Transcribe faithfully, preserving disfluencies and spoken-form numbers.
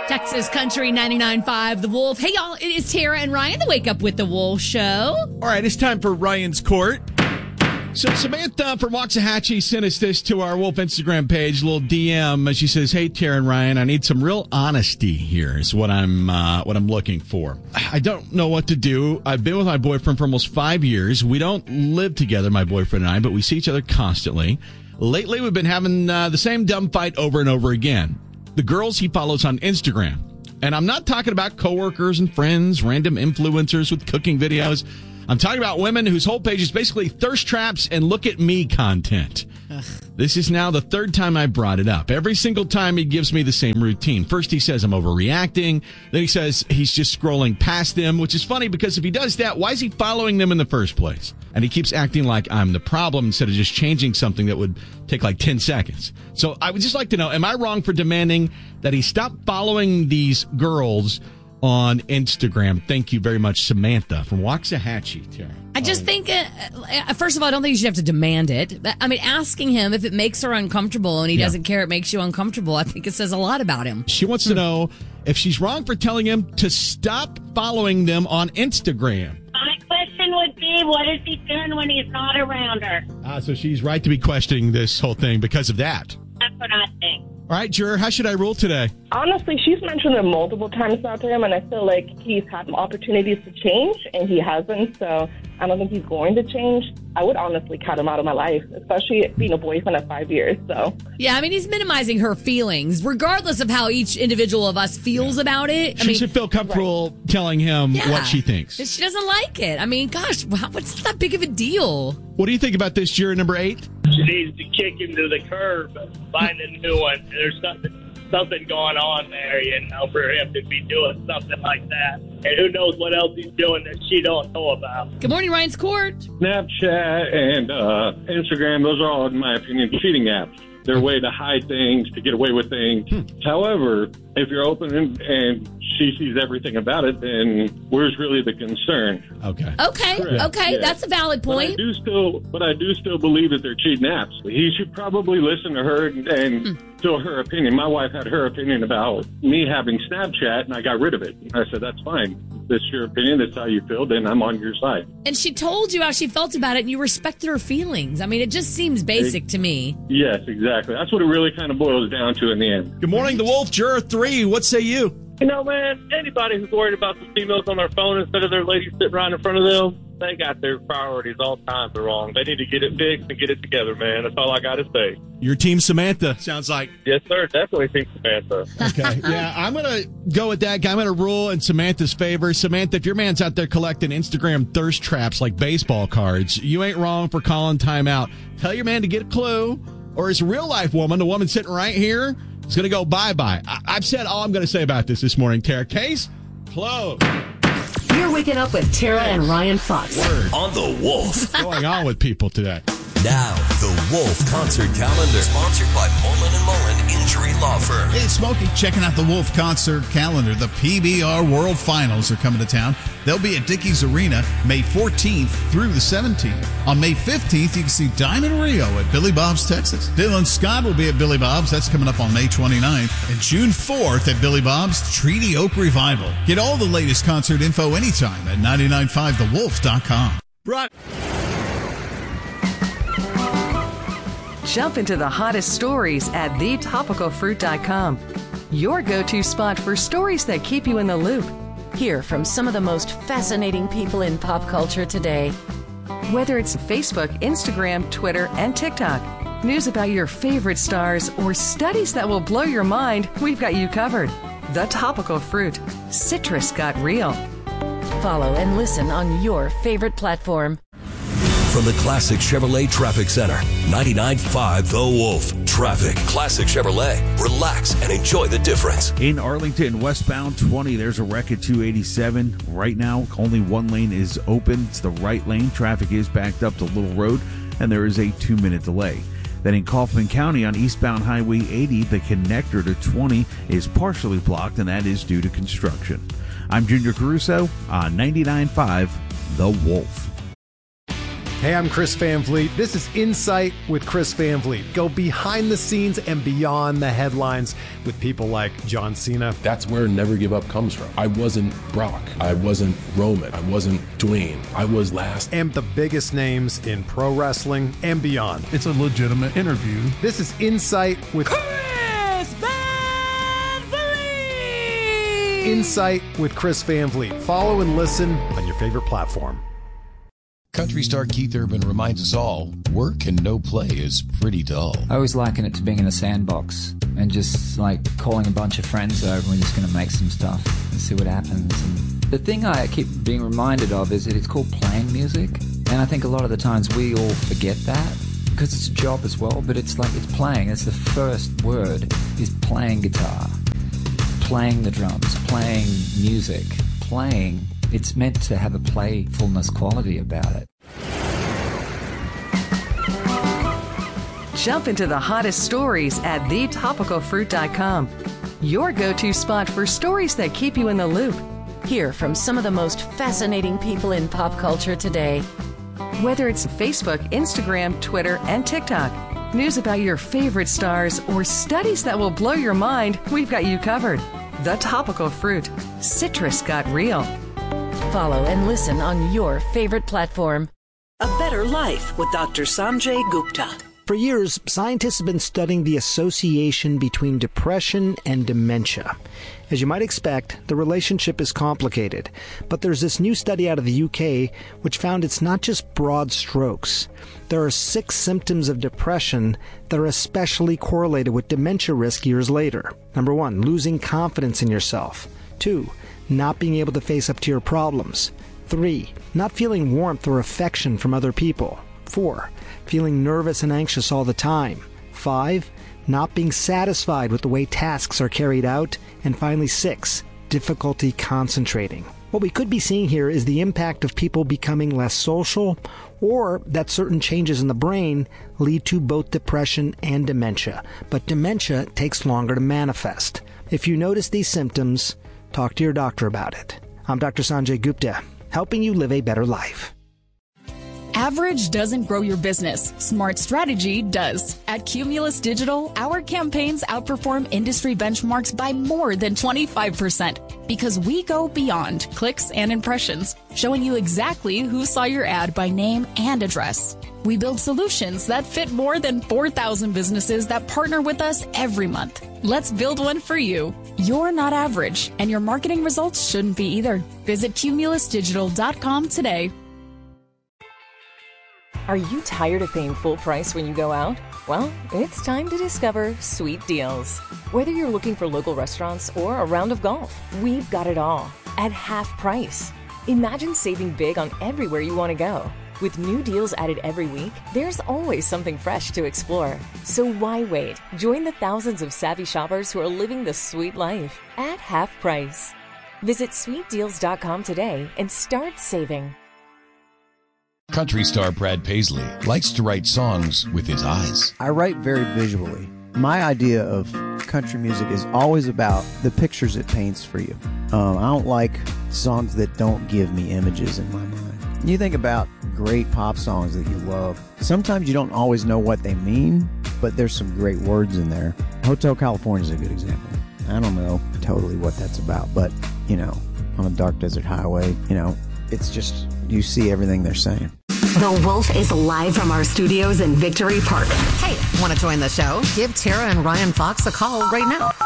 Texas Country ninety-nine point five, The Wolf. Hey, y'all, it is Tara and Ryan, the Wake Up with the Wolf show. All right, it's time for Ryan's Court. So Samantha from Waxahachie sent us this to our Wolf Instagram page, a little D M. She says, "Hey, Tara and Ryan, I need some real honesty here is what I'm uh, what I'm looking for. I don't know what to do. I've been with my boyfriend for almost five years. We don't live together, my boyfriend and I, but we see each other constantly. Lately, we've been having uh, the same dumb fight over and over again. The girls he follows on Instagram. And I'm not talking about coworkers and friends, random influencers with cooking videos. I'm talking about women whose whole page is basically thirst traps and look at me content. Ugh. This is now the third time I brought it up. Every single time he gives me the same routine. First he says I'm overreacting. Then he says he's just scrolling past them, which is funny because if he does that, why is he following them in the first place? And he keeps acting like I'm the problem instead of just changing something that would take like ten seconds. So I would just like to know, am I wrong for demanding that he stop following these girls on Instagram? Thank you very much, Samantha from Waxahachie, Tara. I just think, uh, first of all, I don't think you should have to demand it. I mean, asking him if it makes her uncomfortable and he yeah. doesn't care it makes you uncomfortable, I think it says a lot about him. She wants to know if she's wrong for telling him to stop following them on Instagram. My question would be, what is he doing when he's not around her? Ah, so she's right to be questioning this whole thing because of that. That's what I think. All right, Juror, how should I rule today? Honestly, she's mentioned it multiple times out to him, and I feel like he's had opportunities to change, and he hasn't, so I don't think he's going to change. I would honestly cut him out of my life, especially being a boyfriend of five years, so. Yeah, I mean, he's minimizing her feelings, regardless of how each individual of us feels yeah. about it. I she mean, should feel comfortable right. telling him yeah. what she thinks. She doesn't like it. I mean, gosh, what's that big of a deal? What do you think about this, Juror number eight? She needs to kick him to the curb, find a new one. There's something something going on there, you know, for him to be doing something like that. And who knows what else he's doing that she don't know about. Good morning, Ryan's Court. Snapchat and uh, Instagram, those are all, in my opinion, cheating apps. They're a way to hide things, to get away with things. Hmm. However, if you're open and, and she sees everything about it, then where's really the concern? Okay. Okay. Correct. Okay. Yeah. That's a valid point. But I do still, but I do still believe that they're cheating apps. He should probably listen to her and, and hmm. still her opinion. My wife had her opinion about me having Snapchat, and I got rid of it. I said, that's fine. That's your opinion. That's how you feel. Then I'm on your side. And she told you how she felt about it, and you respected her feelings. I mean, it just seems basic it, to me. Yes, exactly. That's what it really kind of boils down to in the end. Good morning, The Wolf. Juror three. What say you? You know, man, anybody who's worried about the females on their phone instead of their ladies sitting right in front of them, they got their priorities all times wrong. They need to get it fixed and get it together, man. That's all I got to say. Your team Samantha, sounds like. Yes, sir. Definitely team Samantha. Okay. Yeah, I'm going to go with that guy. I'm going to rule in Samantha's favor. Samantha, if your man's out there collecting Instagram thirst traps like baseball cards, you ain't wrong for calling timeout. Tell your man to get a clue, or his real life woman, the woman sitting right here, is going to go bye-bye. I- I've said all I'm going to say about this this morning, Tara. Case closed. You're waking up with Tara and Ryan Fox. Word. On The Wolf. What's going on with people today? Now, The Wolf Concert Calendar. Sponsored by Mullen and Mullen Injury Law Firm. Hey, Smokey, checking out the Wolf Concert Calendar. The P B R World Finals are coming to town. They'll be at Dickies Arena May fourteenth through the seventeenth. On May fifteenth, you can see Diamond Rio at Billy Bob's, Texas. Dylan Scott will be at Billy Bob's. That's coming up on May twenty-ninth. And June fourth at Billy Bob's, Treaty Oak Revival. Get all the latest concert info anytime at nine nine five the wolf dot com. Right. Jump into the hottest stories at the topical fruit dot com. Your go-to spot for stories that keep you in the loop. Hear from some of the most fascinating people in pop culture today. Whether it's Facebook, Instagram, Twitter, and TikTok, news about your favorite stars, or studies that will blow your mind, we've got you covered. The Topical Fruit. Citrus got real. Follow and listen on your favorite platform. From the Classic Chevrolet Traffic Center, ninety-nine point five The Wolf. Traffic. Classic Chevrolet. Relax and enjoy the difference. In Arlington, westbound twenty, there's a wreck at two eighty-seven. Right now, only one lane is open. It's the right lane. Traffic is backed up to Little Road, and there is a two-minute delay. Then in Kaufman County on eastbound Highway eighty, the connector to twenty is partially blocked, and that is due to construction. I'm Junior Caruso on ninety-nine point five The Wolf. Hey, I'm Chris Van Vliet. This is Insight with Chris Van Vliet. Go behind the scenes and beyond the headlines with people like John Cena. That's where Never Give Up comes from. I wasn't Brock. I wasn't Roman. I wasn't Dwayne. I was last. And the biggest names in pro wrestling and beyond. It's a legitimate interview. This is Insight with Chris Van Vliet. Insight with Chris Van Vliet. Follow and listen on your favorite platform. Country star Keith Urban reminds us all, work and no play is pretty dull. I always liken it to being in a sandbox and just like calling a bunch of friends over and we're just going to make some stuff and see what happens. And the thing I keep being reminded of is that it's called playing music. And I think a lot of the times we all forget that because it's a job as well, but it's like it's playing. It's the first word is playing guitar, playing the drums, playing music, playing. It's meant to have a playfulness quality about it. Jump into the hottest stories at the topical fruit dot com. Your go-to spot for stories that keep you in the loop. Hear from some of the most fascinating people in pop culture today. Whether it's Facebook, Instagram, Twitter, and TikTok, news about your favorite stars, or studies that will blow your mind, we've got you covered. The Topical Fruit. Citrus got real. Follow and listen on your favorite platform. A Better Life with Doctor Sanjay Gupta. For years, scientists have been studying the association between depression and dementia. As you might expect, the relationship is complicated, but there's this new study out of the U K which found it's not just broad strokes. There are six symptoms of depression that are especially correlated with dementia risk years later. Number one, losing confidence in yourself. Two, not being able to face up to your problems. Three, not feeling warmth or affection from other people. Four, feeling nervous and anxious all the time. Five, not being satisfied with the way tasks are carried out. And finally, six, difficulty concentrating. What we could be seeing here is the impact of people becoming less social, or that certain changes in the brain lead to both depression and dementia. But dementia takes longer to manifest. If you notice these symptoms, talk to your doctor about it. I'm Doctor Sanjay Gupta, helping you live a better life. Average doesn't grow your business. Smart strategy does. At Cumulus Digital, our campaigns outperform industry benchmarks by more than twenty-five percent because we go beyond clicks and impressions, showing you exactly who saw your ad by name and address. We build solutions that fit more than four thousand businesses that partner with us every month. Let's build one for you. You're not average, and your marketing results shouldn't be either. Visit cumulus digital dot com today. Are you tired of paying full price when you go out? Well, it's time to discover Sweet Deals. Whether you're looking for local restaurants or a round of golf, we've got it all at half price. Imagine saving big on everywhere you want to go. With new deals added every week, there's always something fresh to explore. So why wait? Join the thousands of savvy shoppers who are living the sweet life at half price. Visit sweet deals dot com today and start saving. Country star Brad Paisley likes to write songs with his eyes. I write very visually. My idea of country music is always about the pictures it paints for you. Um, I don't like songs that don't give me images in my mind. You think about great pop songs that you love. Sometimes you don't always know what they mean, but there's some great words in there. Hotel California is a good example. I don't know totally what that's about, but, you know, on a dark desert highway, you know, it's just, you see everything they're saying. The Wolf is live from our studios in Victory Park. Hey, want to join the show? Give Tara and Ryan Fox a call right now.